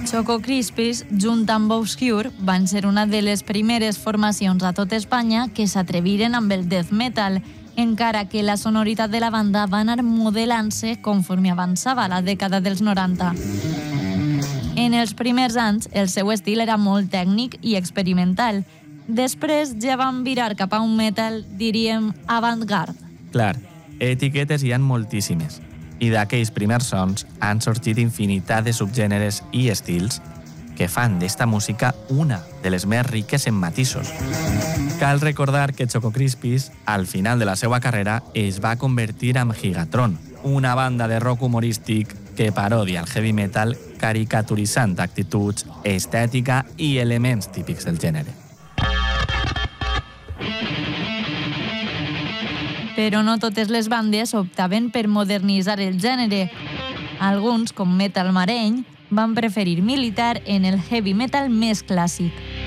Choco Crispies, junt amb Obscure, van ser una de les primeres formacions a tot Espanya que s'atreviren amb el death metal, encara que la sonoritat de la banda va anar modelant-se conforme avançava la dècada dels 90. En els primers anys, el seu estil era molt tècnic i experimental. Després ja van virar cap a un metal, diríem, avant-garde. Clar, etiquetes hi han moltíssimes, i d'aquells primers sons han sorgit infinitat de subgèneres i estils que fan d'esta música una de les més riques en matisos. Cal recordar que Choco Crispies, al final de la seva carrera, es va convertir en Gigatron, una banda de rock humorístic que parodia el heavy metal caricaturitzant actituds, estètica i elements típics del gènere. Però no totes les bandes optaven per modernitzar el gènere. Alguns, com Metal Mareny, van preferir militar en el heavy metal més clàssic.